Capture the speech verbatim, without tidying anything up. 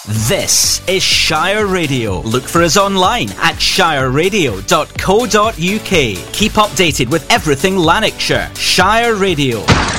This is Shire Radio. Look for us online at shire radio dot co dot uk. Keep updated with everything Lanarkshire. Shire Radio.